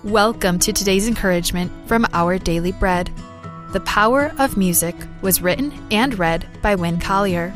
Welcome to today's encouragement from Our Daily Bread. The Power of Music was written and read by Wynne Collier.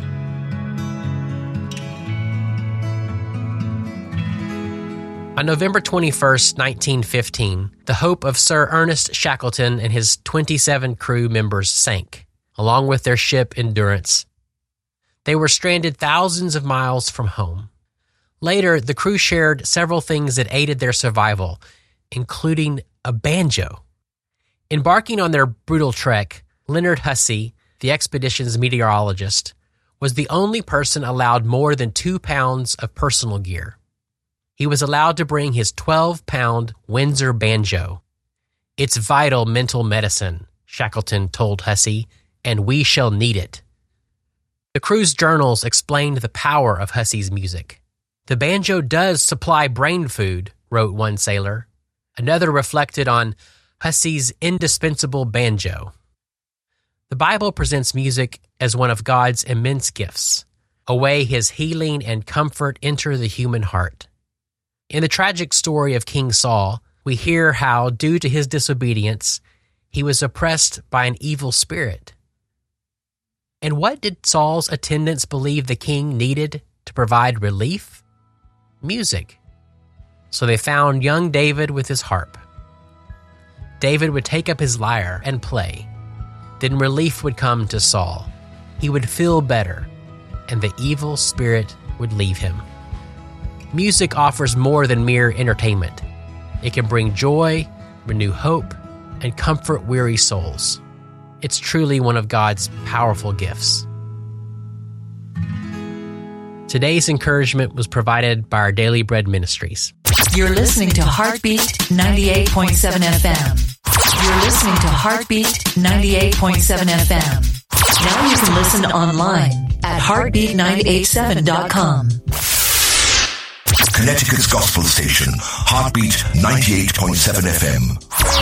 On November 21st, 1915, the Hope of Sir Ernest Shackleton and his 27 crew members sank, along with their ship Endurance. They were stranded thousands of miles from home. Later, the crew shared several things that aided their survival, including a banjo. Embarking on their brutal trek, Leonard Hussey, the expedition's meteorologist, was the only person allowed more than 2 pounds of personal gear. He was allowed to bring his 12-pound Windsor banjo. "It's vital mental medicine," Shackleton told Hussey, "and we shall need it." The crew's journals explained the power of Hussey's music. "The banjo does supply brain food," wrote one sailor. Another reflected on Hussey's indispensable banjo. The Bible presents music as one of God's immense gifts, a way his healing and comfort enter the human heart. In the tragic story of King Saul, we hear how, due to his disobedience, he was oppressed by an evil spirit. And what did Saul's attendants believe the king needed to provide relief? Music. So they found young David with his harp. David would take up his lyre and play. Then relief would come to Saul. He would feel better, and the evil spirit would leave him. Music offers more than mere entertainment. It can bring joy, renew hope, and comfort weary souls. It's truly one of God's powerful gifts. Today's encouragement was provided by our Daily Bread Ministries. You're listening to Heartbeat 98.7 FM. You're listening to Heartbeat 98.7 FM. Now you can listen online at heartbeat987.com. Connecticut's gospel station, Heartbeat 98.7 FM.